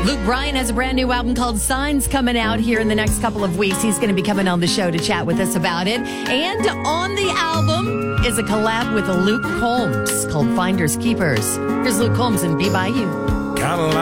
Luke Bryan has a brand new album called Signs coming out here in the next couple of weeks. He's going to be coming on the show to chat with us about it. And on the album is a collab with Luke Combs called Finders Keepers. Here's Luke Combs and Be By You. Kinda like